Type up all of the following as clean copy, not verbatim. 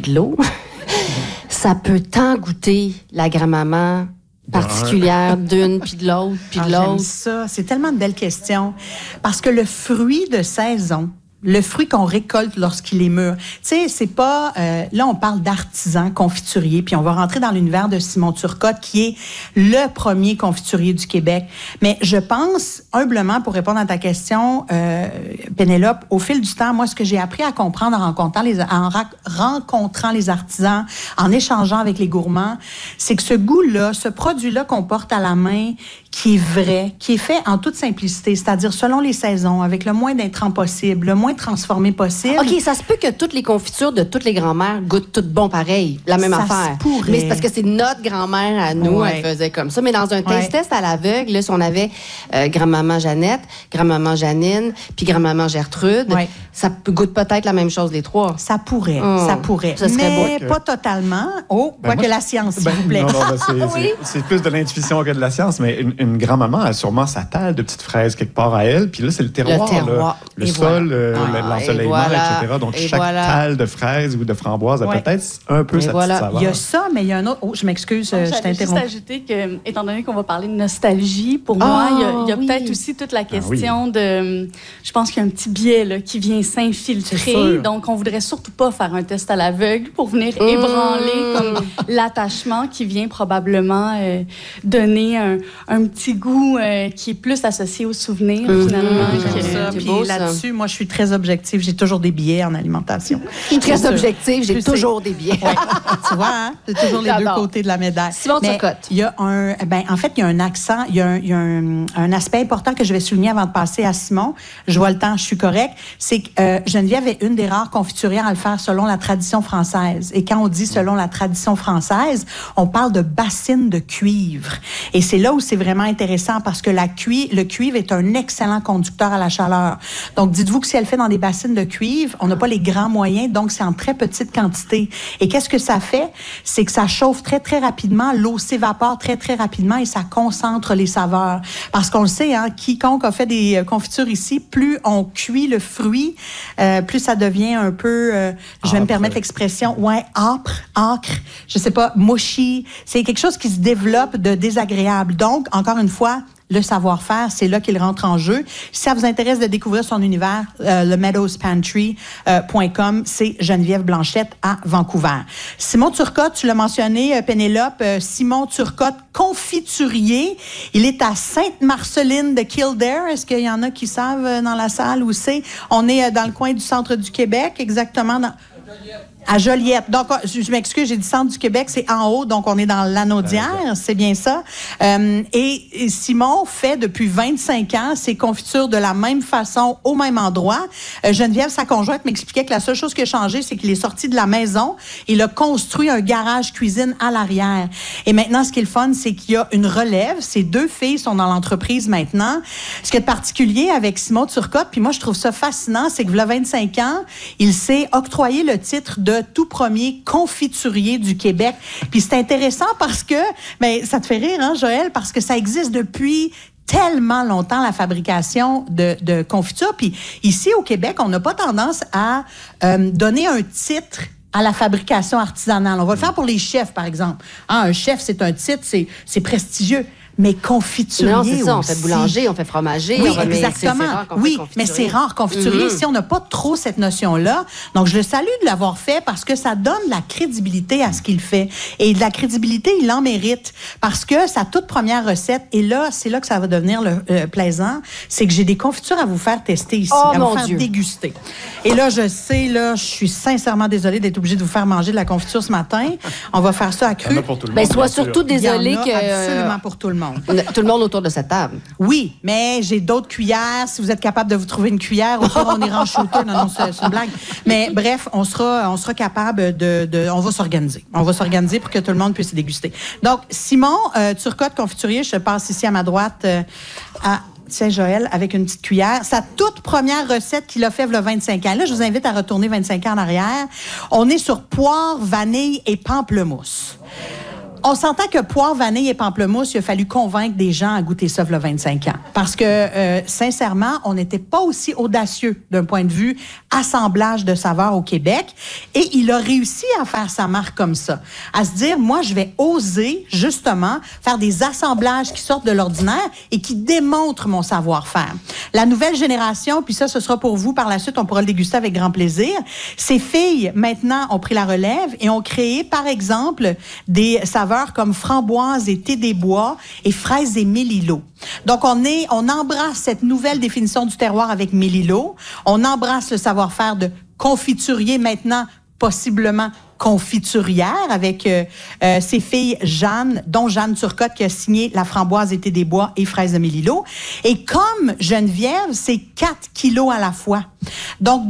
de l'eau. Ça peut tant goûter la grand-maman particulière d'une, puis de l'autre, puis de l'autre. J'aime ça. C'est tellement de belles questions. Parce que le fruit de saison, le fruit qu'on récolte lorsqu'il est mûr. Tu sais, c'est pas... là, on parle d'artisan confiturier, puis on va rentrer dans l'univers de Simon Turcotte, qui est le premier confiturier du Québec. Mais je pense, humblement, pour répondre à ta question, Pénélope, au fil du temps, moi, ce que j'ai appris à comprendre en rencontrant les artisans, en échangeant avec les gourmands, c'est que ce goût-là, ce produit-là qu'on porte à la main, qui est vrai, qui est fait en toute simplicité, c'est-à-dire selon les saisons, avec le moins d'intrants possible, le moins transformé possible. OK, ça se peut que toutes les confitures de toutes les grand-mères goûtent toutes bon pareil, la même affaire. Ça se pourrait. Mais c'est parce que c'est notre grand-mère à nous, elle faisait comme ça. Mais dans un taste-test à l'aveugle, là, si on avait grand-maman Jeannette, grand-maman Janine, puis grand-maman Gertrude, ça goûte peut-être la même chose, les trois. Ça pourrait, ça pourrait. Ça serait mais pas totalement. Quoique la science, s'il vous plaît. Non, c'est plus de l'intuition que de la science, mais une grand-maman a sûrement sa talle de petites fraises quelque part à elle, puis là, c'est le terroir. Le sol, l'ensoleillement, etc. Donc, chaque talle de fraises ou de framboises a peut-être un peu sa petite saveur. Il y a ça, mais il y a un autre... Oh, je m'excuse, je t'interromps. Juste ajouter que, étant donné qu'on va parler de nostalgie, pour moi, il y a peut-être aussi toute la question de... Je pense qu'il y a un petit biais là, qui vient s'infiltrer. Donc, on voudrait surtout pas faire un test à l'aveugle pour venir ébranler comme l'attachement qui vient probablement donner un petit goût qui est plus associé aux souvenirs, finalement. Puis là-dessus, moi, je suis très objective. J'ai toujours des biais en alimentation. Je suis très objective. J'ai toujours des biais. Tu vois, hein? C'est toujours les deux côtés de la médaille. Simon Turcotte. Il y a en fait, il y a un accent, il y a un aspect important que je vais souligner avant de passer à Simon. Je vois le temps, je suis correct. C'est que Geneviève est une des rares confiturières à le faire selon la tradition française. Et quand on dit selon la tradition française, on parle de bassines de cuivre. Et c'est là où c'est vraiment intéressant parce que le cuivre est un excellent conducteur à la chaleur. Donc, dites-vous que si elle fait dans des bassines de cuivre, on n'a pas les grands moyens, donc c'est en très petite quantité. Et qu'est-ce que ça fait? C'est que ça chauffe très, très rapidement, l'eau s'évapore très, très rapidement et ça concentre les saveurs. Parce qu'on le sait, hein, quiconque a fait des confitures ici, plus on cuit le fruit, plus ça devient un peu, je vais me permettre l'expression, âpre, je sais pas, mushy. C'est quelque chose qui se développe de désagréable. Donc, encore une fois, le savoir-faire, c'est là qu'il rentre en jeu. Si ça vous intéresse de découvrir son univers, le meadowspantry.com, c'est Geneviève Blanchette à Vancouver. Simon Turcotte, tu l'as mentionné, Pénélope, Simon Turcotte, confiturier. Il est à Sainte-Marceline de Kildare. Est-ce qu'il y en a qui savent dans la salle où c'est? On est dans le coin du centre du Québec, exactement dans... À Joliette. Donc, je m'excuse, j'ai dit centre du Québec, c'est en haut, donc on est dans l'Anaudière, c'est bien ça. Et Simon fait depuis 25 ans ses confitures de la même façon, au même endroit. Geneviève, sa conjointe, m'expliquait que la seule chose qui a changé, c'est qu'il est sorti de la maison, il a construit un garage cuisine à l'arrière. Et maintenant, ce qui est le fun, c'est qu'il y a une relève. Ces deux filles sont dans l'entreprise maintenant. Ce qui est particulier avec Simon Turcotte, puis moi, je trouve ça fascinant, c'est que il y a 25 ans, il s'est octroyé le titre de tout premier confiturier du Québec. Puis c'est intéressant parce que, ça te fait rire, hein, Joël, parce que ça existe depuis tellement longtemps, la fabrication de confitures. Puis ici, au Québec, on n'a pas tendance à donner un titre à la fabrication artisanale. On va le faire pour les chefs, par exemple. Ah, un chef, c'est un titre, c'est prestigieux. Mais confiturier non, c'est ça, aussi. on fait boulanger, on fait fromager. Oui, exactement. Mais c'est rare confiturier. Si on n'a pas trop cette notion-là. Donc, je le salue de l'avoir fait parce que ça donne de la crédibilité à ce qu'il fait. Et de la crédibilité, il en mérite. Parce que sa toute première recette, et là, c'est là que ça va devenir plaisant, c'est que j'ai des confitures à vous faire tester ici, à vous faire déguster. Et là, je sais, je suis sincèrement désolée d'être obligée de vous faire manger de la confiture ce matin. On va faire ça à cru. Sois surtout désolée que... absolument pour tout le monde. Tout le monde autour de cette table. Oui, mais j'ai d'autres cuillères. Si vous êtes capable de vous trouver une cuillère, au on ira en shooter. Non, c'est une blague. Mais bref, on sera capable on va s'organiser. On va s'organiser pour que tout le monde puisse déguster. Donc, Simon Turcotte, confiturier, je passe ici à ma droite à... Tiens, Joël, avec une petite cuillère. Sa toute première recette qu'il a fait il y a 25 ans. Là, je vous invite à retourner 25 ans en arrière. On est sur poire, vanille et pamplemousse. On s'entend que poire, vanille et pamplemousse, il a fallu convaincre des gens à goûter ça il y a 25 ans. Parce que, sincèrement, on n'était pas aussi audacieux d'un point de vue assemblage de saveurs au Québec. Et il a réussi à faire sa marque comme ça. À se dire, moi, je vais oser, justement, faire des assemblages qui sortent de l'ordinaire et qui démontrent mon savoir-faire. La nouvelle génération, puis ça, ce sera pour vous par la suite, on pourra le déguster avec grand plaisir. Ces filles, maintenant, ont pris la relève et ont créé, par exemple, des saveurs comme framboise et thé des bois et fraises et mélilo. Donc, on embrasse cette nouvelle définition du terroir avec mélilo. On embrasse le savoir-faire de confiturier maintenant, possiblement confiturière avec ces filles Jeanne, dont Jeanne Turcotte qui a signé la framboise et thé des bois et fraises de mélilo. Et comme Geneviève, c'est 4 kilos à la fois. Donc,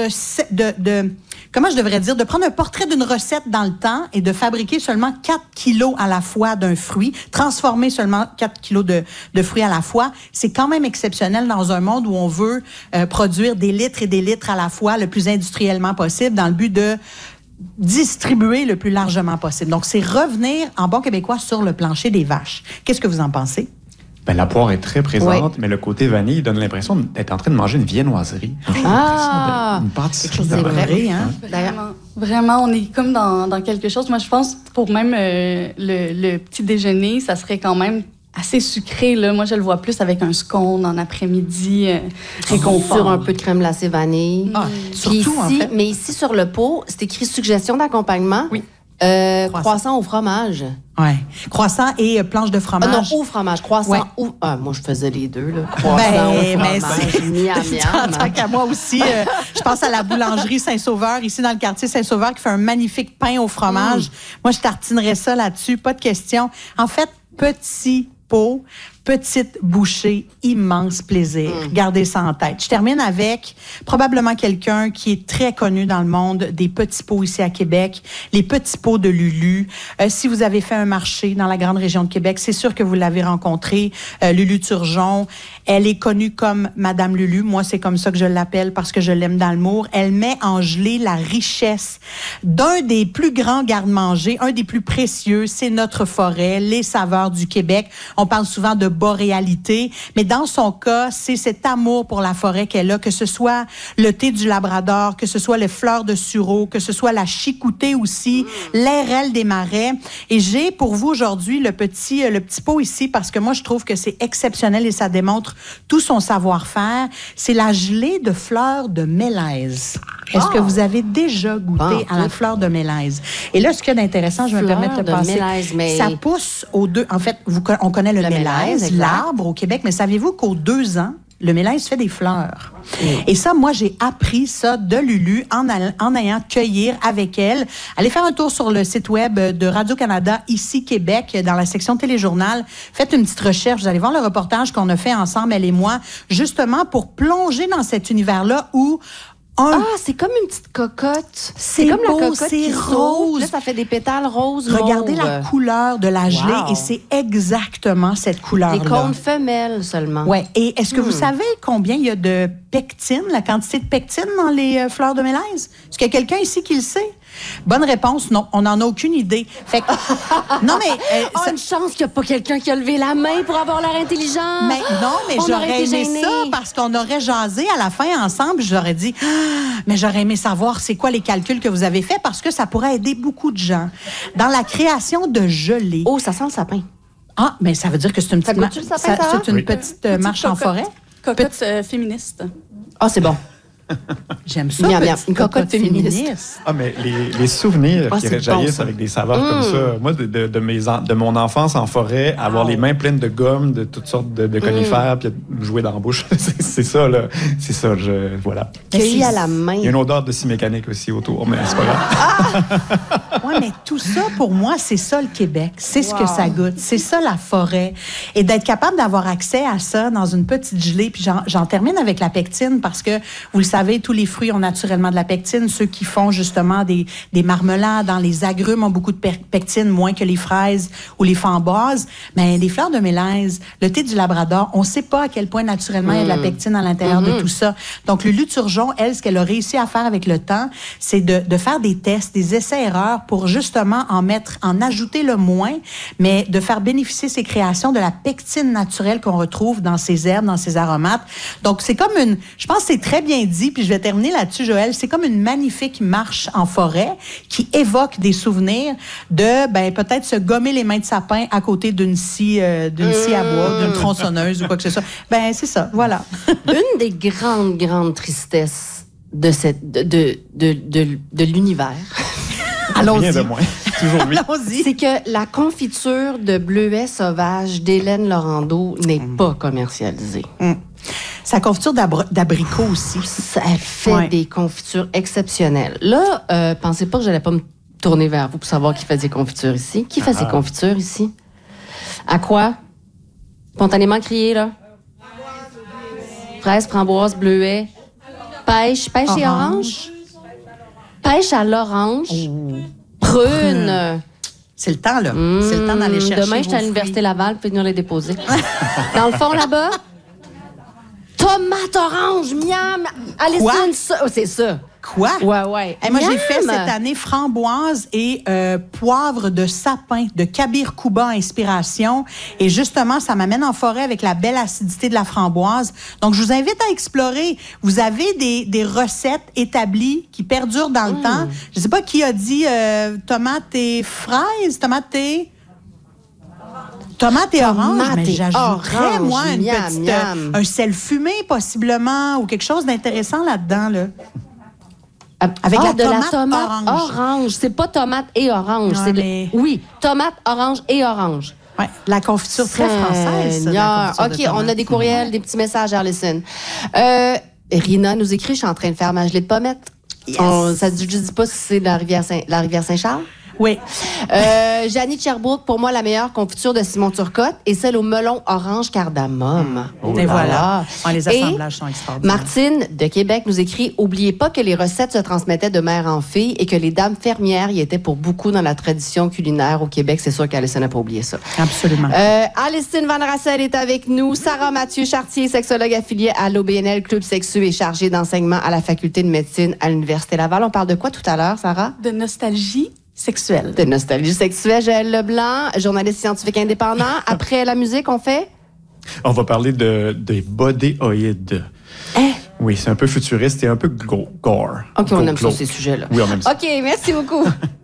comment je devrais dire, de prendre un portrait d'une recette dans le temps et de fabriquer seulement 4 kilos à la fois d'un fruit, transformer seulement 4 kilos de fruits à la fois, c'est quand même exceptionnel dans un monde où on veut produire des litres et des litres à la fois le plus industriellement possible dans le but de distribuer le plus largement possible. Donc, c'est revenir en bon québécois sur le plancher des vaches. Qu'est-ce que vous en pensez? Ben, la poire est très présente, mais le côté vanille donne l'impression d'être en train de manger une viennoiserie. Une pâtisserie. C'est vrai, hein? Vraiment, on est comme dans quelque chose. Moi, je pense, pour même le petit déjeuner, ça serait quand même assez sucré, là. Moi, je le vois plus avec un scone en après-midi, réconfort. Sur un peu de crème glacée vanille. Surtout, ici, en fait. Mais ici, sur le pot, c'est écrit suggestion d'accompagnement. Oui. Croissant au fromage. Oui. Croissant et planche de fromage. Non, au fromage. Croissant ou... moi, je faisais les deux, là. Croissant au fromage. Miam. Tant qu'à moi aussi, je pense à la boulangerie Saint-Sauveur, ici dans le quartier Saint-Sauveur, qui fait un magnifique pain au fromage. Moi, je tartinerais ça là-dessus, pas de question. En fait, petit pot, petite bouchée, immense plaisir. Gardez ça en tête. Je termine avec probablement quelqu'un qui est très connu dans le monde des petits pots ici à Québec, les petits pots de Lulu. Si vous avez fait un marché dans la grande région de Québec, c'est sûr que vous l'avez rencontrée, Lulu Turgeon. Elle est connue comme Madame Lulu. Moi, c'est comme ça que je l'appelle parce que je l'aime dans le mot. Elle met en gelée la richesse d'un des plus grands garde-manger, un des plus précieux, c'est notre forêt, les saveurs du Québec. On parle souvent de boréalité, mais dans son cas, c'est cet amour pour la forêt qu'elle a, que ce soit le thé du Labrador, que ce soit les fleurs de sureau, que ce soit la chicoutée aussi, l'airelle des marais. Et j'ai pour vous aujourd'hui le petit pot ici parce que moi, je trouve que c'est exceptionnel et ça démontre tout son savoir-faire. C'est la gelée de fleurs de mélèze. Est-ce que vous avez déjà goûté à la fleur de mélèze? Et là, ce qu'il y a d'intéressant, je vais me permettre de passer. Ça pousse aux deux... En fait, on connaît le mélèze, l'arbre au Québec, mais saviez-vous qu'aux 2 ans, le mélèze fait des fleurs. Et ça, moi, j'ai appris ça de Lulu en allant cueillir avec elle. Allez faire un tour sur le site web de Radio-Canada, ici Québec, dans la section téléjournal. Faites une petite recherche. Vous allez voir le reportage qu'on a fait ensemble, elle et moi, justement pour plonger dans cet univers-là où c'est comme une petite cocotte. C'est comme beau, la cocotte c'est qui rose. Là, ça fait des pétales roses. Regardez la couleur de la gelée et c'est exactement cette couleur-là. Des cônes femelles seulement. Ouais. Et est-ce que vous savez combien il y a de pectine, la quantité de pectine dans les fleurs de mélèze? Est-ce qu'il y a quelqu'un ici qui le sait? Bonne réponse, non. On n'en a aucune idée. Fait que, non, mais... une chance qu'il n'y a pas quelqu'un qui a levé la main pour avoir l'air intelligent. Mais j'aurais aimé ça parce qu'on aurait jasé à la fin ensemble. J'aurais dit, mais j'aurais aimé savoir c'est quoi les calculs que vous avez faits parce que ça pourrait aider beaucoup de gens. Dans la création de gelée... Oh, ça sent le sapin. Ah, mais ça veut dire que c'est une petite, c'est une petite marche en forêt? Cocotte féministe. Ah, c'est bon. J'aime ça. Une cocotte féministe. Ah, mais les souvenirs qui réjaillissent avec des saveurs comme ça. Moi, de mon enfance en forêt, avoir les mains pleines de gomme, de toutes sortes de conifères, puis jouer dans la bouche, c'est ça, là. C'est ça, voilà. Cueilli à la main. Il y a une odeur de scie mécanique aussi autour, mais c'est pas grave. Oui, mais tout ça, pour moi, c'est ça le Québec. C'est ce que ça goûte. C'est ça la forêt. Et d'être capable d'avoir accès à ça dans une petite gelée, puis j'en termine avec la pectine parce que, vous le savez, tous les fruits ont naturellement de la pectine. Ceux qui font justement des marmelades, dans les agrumes ont beaucoup de pectine, moins que les fraises ou les framboises. Mais les fleurs de mélèze, le thé du Labrador, on ne sait pas à quel point naturellement il y a de la pectine à l'intérieur de tout ça. Donc, Lulu Turgeon, elle, ce qu'elle a réussi à faire avec le temps, c'est de faire des tests, des essais-erreurs pour justement en ajouter le moins, mais de faire bénéficier ces créations de la pectine naturelle qu'on retrouve dans ces herbes, dans ces aromates. Donc, c'est comme je pense que c'est très bien dit, puis je vais terminer là-dessus, Joël, c'est comme une magnifique marche en forêt qui évoque des souvenirs de, peut-être se gommer les mains de sapin à côté d'une scie à bois, d'une tronçonneuse ou quoi que ce soit. C'est ça, voilà. Une des grandes tristesses de l'univers. Allons-y. Rien de moins. Toujours oui. Allons-y. C'est que la confiture de bleuets sauvages d'Hélène Laurando n'est pas commercialisée. Sa confiture d'abricot aussi. Elle fait des confitures exceptionnelles. Là, pensez pas que j'allais pas me tourner vers vous pour savoir qui fait des confitures ici. Qui fait ses confitures ici? À quoi? Spontanément crié, là? Fraises, framboises, bleuets. Pêche et orange? Pêche à l'orange. Prune. C'est le temps, là. C'est le temps d'aller chercher. Demain, je suis à l'Université Laval, puis venir les déposer. Dans le fond, là-bas, tomate orange, miam! Allez, c'est ça. Quoi? Ouais. Moi, j'ai fait cette année framboise et poivre de sapin, de Kabir Kouba inspiration. Et justement, ça m'amène en forêt avec la belle acidité de la framboise. Donc, je vous invite à explorer. Vous avez des recettes établies qui perdurent dans le temps. Je ne sais pas qui a dit tomate et fraises, tomate et orange, mais j'ajouterais, moi, une petite, un sel fumé, possiblement, ou quelque chose d'intéressant là-dedans, là. Avec la tomate orange. C'est pas tomate et orange. Oui, tomate, orange et orange. Ouais, la confiture très française. OK, on a des courriels, des petits messages, Alison. Rina nous écrit, je suis en train de faire ma gelée de pommettes. Yes. Ça ne dit pas si c'est la rivière Saint-Charles? Oui. Janie de Sherbrooke, pour moi, la meilleure confiture de Simon Turcotte est celle au melon orange cardamome. Et voilà. Les assemblages sont extraordinaires. Martine de Québec nous écrit « Oubliez pas que les recettes se transmettaient de mère en fille et que les dames fermières y étaient pour beaucoup dans la tradition culinaire au Québec. » C'est sûr qu'Alison n'a pas oublié ça. Absolument. Alison Van Rassel est avec nous. Sarah Mathieu-Chartier, sexologue affiliée à l'OBNL Club Sexu et chargée d'enseignement à la Faculté de médecine à l'Université Laval. On parle de quoi tout à l'heure, Sarah? De nostalgie sexuelle. De nostalgie sexuelle. Joël Leblanc, journaliste scientifique indépendant. Après la musique, on fait? On va parler des bodéoïdes. Oui, c'est un peu futuriste et un peu gore. OK, on aime ça, ces sujets-là. Oui, on aime ça. OK, merci beaucoup.